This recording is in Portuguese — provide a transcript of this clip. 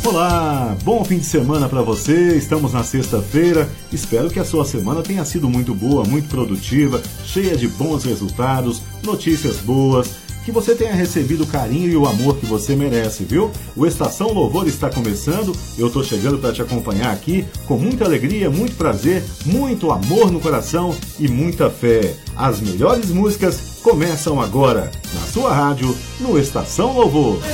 Olá, bom fim de semana para você. Estamos na sexta-feira. Espero que a sua semana tenha sido muito boa, muito produtiva, cheia de bons resultados, notícias boas, que você tenha recebido o carinho e o amor que você merece, viu? O Estação Louvor está começando, eu tô chegando para te acompanhar aqui com muita alegria, muito prazer, muito amor no coração e muita fé. As melhores músicas começam agora, na sua rádio, no Estação Louvor.